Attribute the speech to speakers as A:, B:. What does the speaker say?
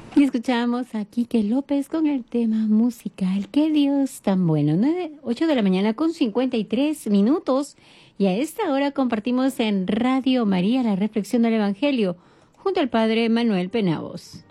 A: Y escuchamos a Quique López con el tema musical. ¡Qué Dios tan bueno! 8 de la mañana con 53 minutos. Y a esta hora compartimos en Radio María la reflexión del Evangelio junto al Padre Manuel Penavos.